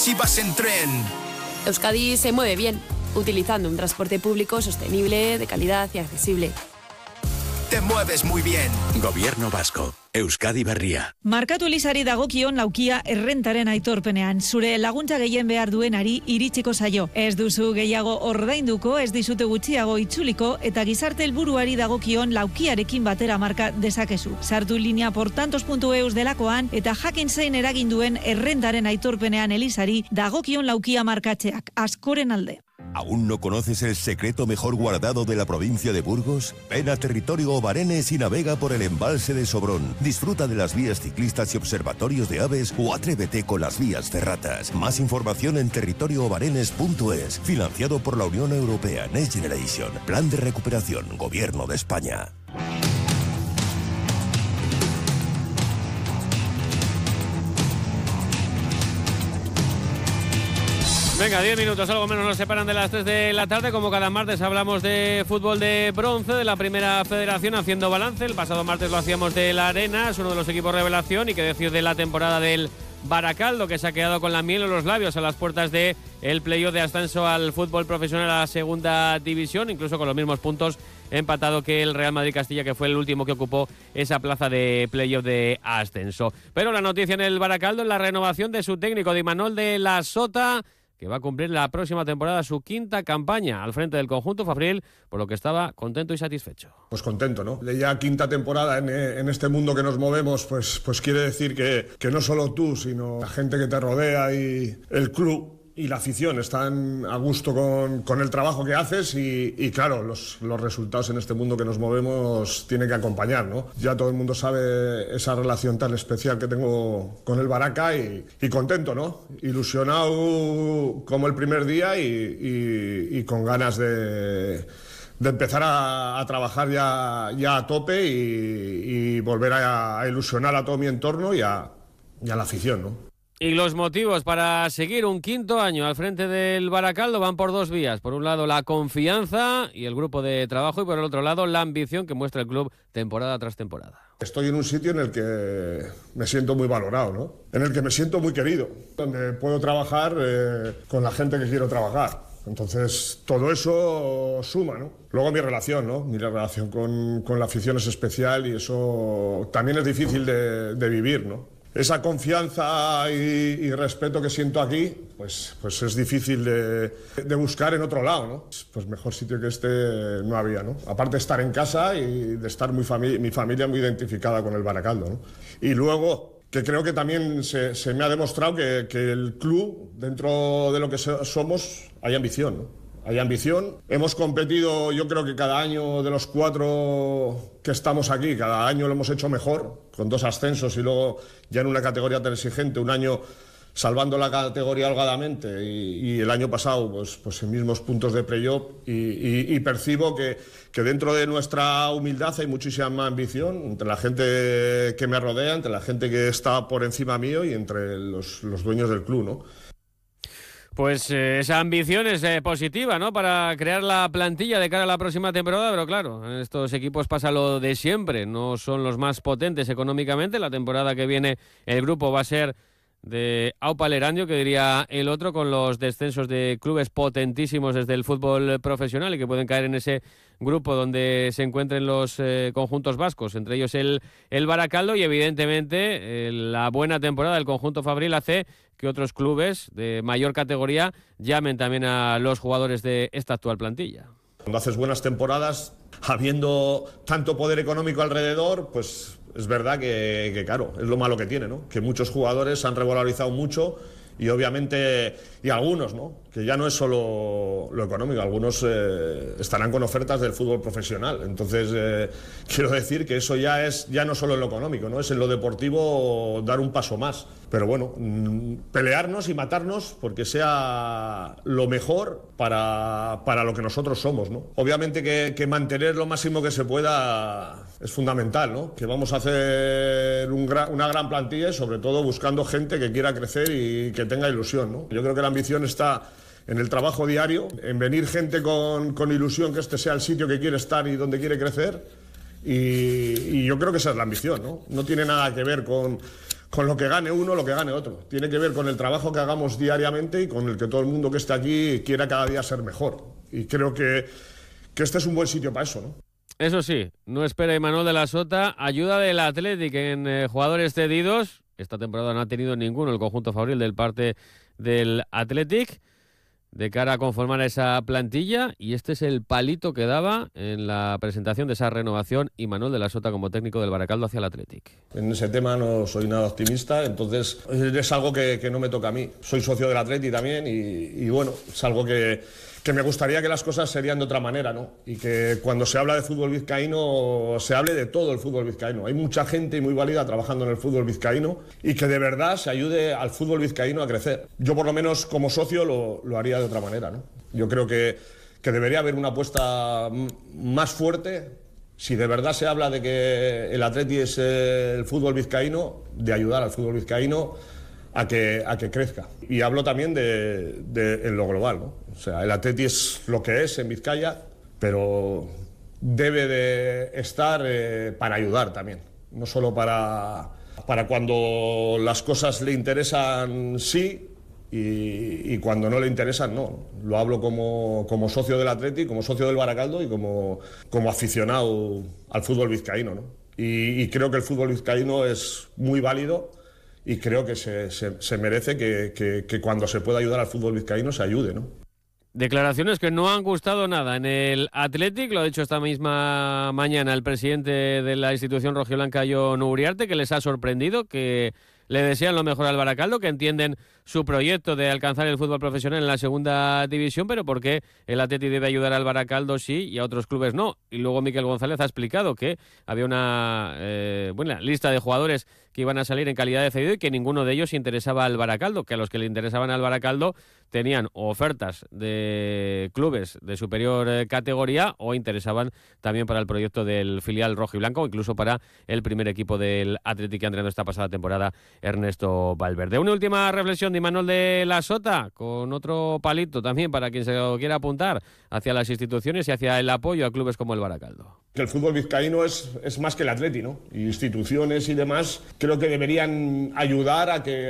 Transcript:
Si vas en tren. Euskadi se mueve bien, utilizando un transporte público sostenible, de calidad y accesible. Te mueves muy bien. Gobierno vasco. Euskadi berria. Markatu Elisari dagokion laukia errentaren aitorpenean. Zure laguntza gehien behar duenari iritsiko zaio. Ez duzu gehiago ordainduko, ez dizute gutxiago itzuliko, eta gizarte helburuari dagokion laukiarekin batera marka dezakezu. Sartu linea portantos.eus delakoan, eta jakin zein eragin duen errentaren aitorpenean Elisari dagokion laukia markatzeak. Askoren alde. ¿Aún no conoces el secreto mejor guardado de la provincia de Burgos? Ven a Territorio Obarenes y navega por el embalse de Sobrón. Disfruta de las vías ciclistas y observatorios de aves o atrévete con las vías ferratas. Más información en territorioobarenes.es. Financiado por la Unión Europea Next Generation. Plan de recuperación. Gobierno de España. Venga, 10 minutos, algo menos nos separan de las 3 de la tarde. Como cada martes hablamos de fútbol de bronce, de la primera federación, haciendo balance. El pasado martes lo hacíamos de la Arena, es uno de los equipos revelación, y qué decir de la temporada del Baracaldo, que se ha quedado con la miel en los labios a las puertas de el playoff de ascenso al fútbol profesional a la segunda división, incluso con los mismos puntos empatado que el Real Madrid Castilla, que fue el último que ocupó esa plaza de playoff de ascenso. Pero la noticia en el Baracaldo es la renovación de su técnico, de Imanol de la Sota, que va a cumplir la próxima temporada su quinta campaña al frente del conjunto fabril, por lo que estaba contento y satisfecho. Pues contento, ¿no? Ya quinta temporada en este mundo que nos movemos, pues quiere decir que no solo tú, sino la gente que te rodea y el club y la afición están a gusto con el trabajo que haces y claro, los resultados en este mundo que nos movemos tienen que acompañar, ¿no? Ya todo el mundo sabe esa relación tan especial que tengo con el Baraca y contento, ¿no? Ilusionado como el primer día y con ganas de empezar a trabajar ya a tope y volver a ilusionar a todo mi entorno y a la afición, ¿no? Y los motivos para seguir un quinto año al frente del Baracaldo van por dos vías. Por un lado, la confianza y el grupo de trabajo, y por el otro lado, la ambición que muestra el club temporada tras temporada. Estoy en un sitio en el que me siento muy valorado, ¿no? En el que me siento muy querido, donde puedo trabajar con la gente que quiero trabajar. Entonces, todo eso suma, ¿no? Luego mi relación, ¿no? Mi relación con la afición es especial y eso también es difícil de vivir, ¿no? Esa confianza y respeto que siento aquí, pues es difícil de buscar en otro lado, ¿no? Pues mejor sitio que este no había, ¿no? Aparte de estar en casa y de estar mi familia muy identificada con el Baracaldo, ¿no? Y luego, que creo que también se me ha demostrado que el club, dentro de lo que somos, hay ambición, ¿no? Hay ambición. Hemos competido, yo creo que cada año de los 4 que estamos aquí, cada año lo hemos hecho mejor, con 2 ascensos y luego ya en una categoría tan exigente, un año salvando la categoría holgadamente y el año pasado pues en mismos puntos de playoff y percibo que dentro de nuestra humildad hay muchísima ambición entre la gente que me rodea, entre la gente que está por encima mío y entre los dueños del club, ¿no? Pues esa ambición es positiva, ¿no? Para crear la plantilla de cara a la próxima temporada, pero claro, en estos equipos pasa lo de siempre, no son los más potentes económicamente. La temporada que viene el grupo va a ser de Aupa Lerandio, que diría el otro, con los descensos de clubes potentísimos desde el fútbol profesional y que pueden caer en ese grupo donde se encuentren los conjuntos vascos, entre ellos el Baracaldo, y evidentemente la buena temporada del conjunto fabril hace que otros clubes de mayor categoría llamen también a los jugadores de esta actual plantilla. Cuando haces buenas temporadas, habiendo tanto poder económico alrededor, pues es verdad que claro, es lo malo que tiene, ¿no? Que muchos jugadores se han revalorizado mucho y obviamente, y algunos, ¿no? Que ya no es solo lo económico, algunos estarán con ofertas del fútbol profesional. Entonces, quiero decir que eso ya no solo en lo económico, ¿no? Es en lo deportivo dar un paso más. Pero bueno, pelearnos y matarnos porque sea lo mejor para lo que nosotros somos, ¿no? Obviamente que mantener lo máximo que se pueda es fundamental, ¿no? Que vamos a hacer una gran plantilla y sobre todo buscando gente que quiera crecer y que tenga ilusión, ¿no? Yo creo que la ambición está en el trabajo diario, en venir gente con ilusión que este sea el sitio que quiere estar y donde quiere crecer y yo creo que esa es la ambición, ¿no? No tiene nada que ver con con lo que gane uno, lo que gane otro. Tiene que ver con el trabajo que hagamos diariamente y con el que todo el mundo que esté aquí quiera cada día ser mejor. Y creo que este es un buen sitio para eso, ¿no? Eso sí, no espera Imanol de la Sota ayuda del Athletic en jugadores cedidos. Esta temporada no ha tenido ninguno el conjunto favoril del parte del Athletic de cara a conformar esa plantilla, y este es el palito que daba en la presentación de esa renovación Imanol de la Sota como técnico del Baracaldo hacia el Athletic. En ese tema no soy nada optimista, entonces es algo que no me toca a mí. Soy socio del Athletic también y bueno, es algo que me gustaría que las cosas serían de otra manera, ¿no? Y que cuando se habla de fútbol vizcaíno se hable de todo el fútbol vizcaíno. Hay mucha gente muy válida trabajando en el fútbol vizcaíno y que de verdad se ayude al fútbol vizcaíno a crecer. Yo por lo menos como socio lo haría de otra manera, ¿no? Yo creo que debería haber una apuesta más fuerte, si de verdad se habla de que el Atleti es el fútbol vizcaíno, de ayudar al fútbol vizcaíno a que crezca. Y hablo también en lo global, ¿no? O sea, el Atleti es lo que es en Vizcaya, pero debe de estar para ayudar también. No solo para cuando las cosas le interesan, sí, y cuando no le interesan, no. Lo hablo como socio del Atleti, como socio del Baracaldo y como aficionado al fútbol vizcaíno, ¿no? Y creo que el fútbol vizcaíno es muy válido. Y creo que se merece que cuando se pueda ayudar al fútbol vizcaíno se ayude, ¿no? Declaraciones que no han gustado nada en el Athletic, lo ha dicho esta misma mañana el presidente de la institución rojiblanca, Jon Uriarte, que les ha sorprendido, que le desean lo mejor al Baracaldo, que entienden su proyecto de alcanzar el fútbol profesional en la segunda división, pero por qué el Atleti debe ayudar al Baracaldo sí y a otros clubes no. Y luego Miquel González ha explicado que había una buena lista de jugadores que iban a salir en calidad de cedido y que ninguno de ellos interesaba al Baracaldo, que a los que le interesaban al Baracaldo tenían ofertas de clubes de superior categoría o interesaban también para el proyecto del filial rojiblanco o incluso para el primer equipo del Athletic que ha entrenado esta pasada temporada Ernesto Valverde. Una última reflexión de Imanol de la Sota, con otro palito también para quien se lo quiera apuntar hacia las instituciones y hacia el apoyo a clubes como el Baracaldo. Que el fútbol vizcaíno es más que el Atleti, ¿no? Y instituciones y demás creo que deberían ayudar a que